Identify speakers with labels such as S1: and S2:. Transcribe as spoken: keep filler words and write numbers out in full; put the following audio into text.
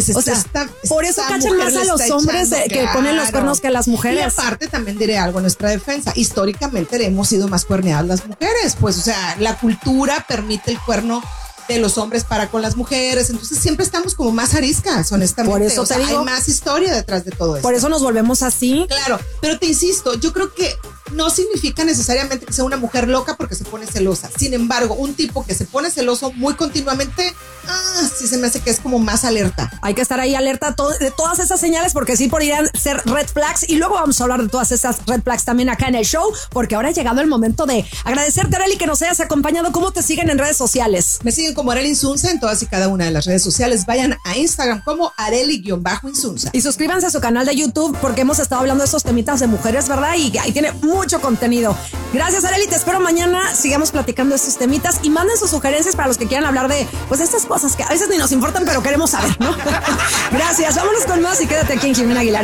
S1: dices,
S2: o sea,
S1: esta,
S2: por eso cachan más a los hombres echando, que claro. ponen los cuernos que a las mujeres.
S1: Y aparte también diré algo en nuestra defensa, históricamente hemos sido más cuerneadas las mujeres, pues o sea, la cultura permite el cuerno de los hombres para con las mujeres, entonces siempre estamos como más ariscas, honestamente.
S2: Por eso
S1: o sea,
S2: te digo,
S1: hay más historia detrás de todo esto.
S2: Por eso nos volvemos así.
S1: Claro, pero te insisto, yo creo que no significa necesariamente que sea una mujer loca porque se pone celosa. Sin embargo, un tipo que se pone celoso muy continuamente, ah, sí se me hace que es como más alerta.
S2: Hay que estar ahí alerta to- de todas esas señales porque sí podrían ser red flags y luego vamos a hablar de todas esas red flags también acá en el show porque ahora ha llegado el momento de agradecerte, Arely, que nos hayas acompañado. ¿Cómo te siguen en redes sociales?
S1: Me siguen como Arely Insunza en todas y cada una de las redes sociales. Vayan a Instagram como Arely-Insunza.
S2: Y suscríbanse a su canal de YouTube porque hemos estado hablando de estos temitas de mujeres, ¿verdad? Y ahí tiene mucho contenido. Gracias, Arely. Te espero mañana. Sigamos platicando de estos temitas y manden sus sugerencias para los que quieran hablar de pues de estas cosas que a veces ni nos importan, pero queremos saber, ¿no? Gracias. Vámonos con más y quédate aquí en Jimena Aguilar.